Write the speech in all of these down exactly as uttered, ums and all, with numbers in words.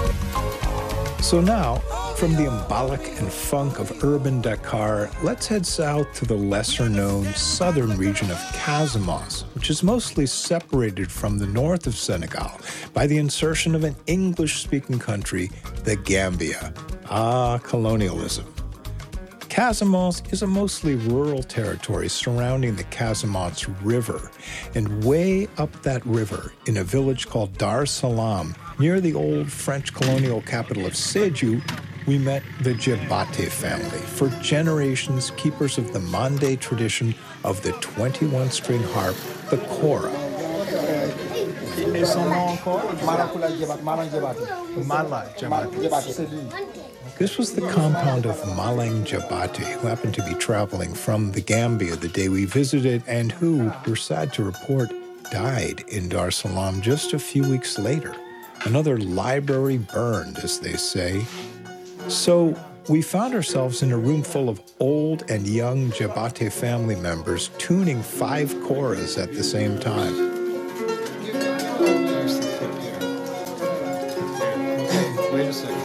So now, from the embolic and funk of urban Dakar, let's head south to the lesser-known southern region of Casamance, which is mostly separated from the north of Senegal by the insertion of an English-speaking country, the Gambia. Ah, colonialism. Casamance is a mostly rural territory surrounding the Casamance River, and way up that river, in a village called Dar Salam, near the old French colonial capital of Sédhiou, we met the Djabate family, for generations keepers of the Mande tradition of the twenty-one string harp, the kora. This was the compound of Malang Djabate, who happened to be traveling from the Gambia the day we visited and who, we're sad to report, died in Dar Salam just a few weeks later. Another library burned, as they say. So we found ourselves in a room full of old and young Djabate family members tuning five koras at the same time. Wait a second.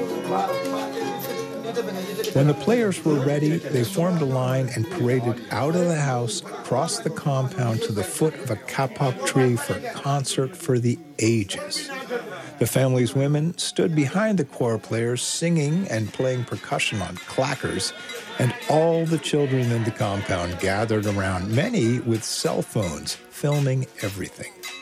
When the players were ready, they formed a line and paraded out of the house, across the compound to the foot of a kapok tree for a concert for the ages. The family's women stood behind the choir players singing and playing percussion on clackers, and all the children in the compound gathered around, many with cell phones, filming everything.